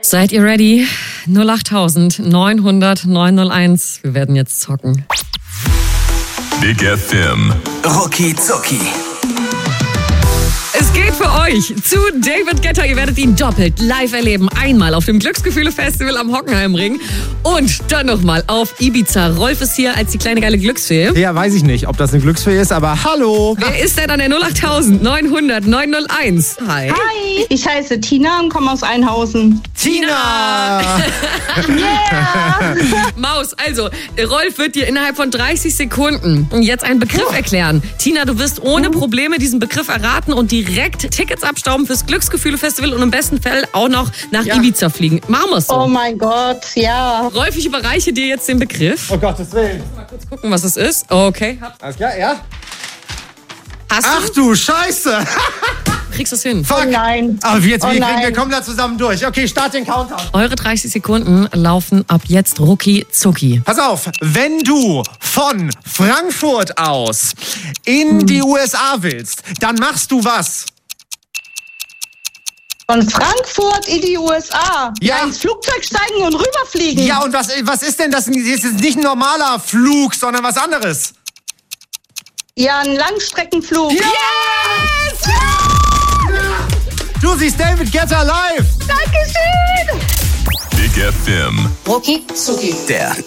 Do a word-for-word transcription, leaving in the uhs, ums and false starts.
Seid ihr ready? null acht neunhundert neunhunderteins. Wir werden jetzt zocken. Big F M. Rucki Zucki. Es geht für euch zu David Guetta. Ihr werdet ihn doppelt live erleben. Einmal auf dem Glücksgefühle-Festival am Hockenheimring und dann nochmal auf Ibiza. Rolf ist hier als die kleine geile Glücksfee. Ja, weiß ich nicht, ob das eine Glücksfee ist, aber hallo. Wer ist denn an der null acht neunhundert neunhunderteins? Hi. Hi, ich heiße Tina und komme aus Einhausen. Tina! Yeah! Maus, also, Rolf wird dir innerhalb von dreißig Sekunden jetzt einen Begriff erklären. Tina, du wirst ohne Probleme diesen Begriff erraten und direkt Tickets abstauben fürs Glücksgefühle-Festival und im besten Fall auch noch nach Ja. Ibiza fliegen. Machen wir's so. Oh mein Gott, ja. Rolf, ich überreiche dir jetzt den Begriff. Oh Gottes Willen. Mal kurz gucken, was es ist. Okay. Alles klar, ja? Hast Ach du? du Scheiße. Kriegst du es hin? Fuck. Oh nein. Aber wie jetzt, Oh wir, kriegen, nein. wir kommen da zusammen durch. Okay, start den Countdown. Eure dreißig Sekunden laufen ab jetzt rucki zucki. Pass auf, wenn du von Frankfurt aus in die U S A willst, dann machst du was? Von Frankfurt in die U S A. Ja. Ins Flugzeug steigen und rüberfliegen. Ja, und was, was ist denn das? Das ist nicht ein normaler Flug, sondern was anderes. Ja, ein Langstreckenflug. Yes! Du siehst David Guetta live. Dankeschön. Big F M. Der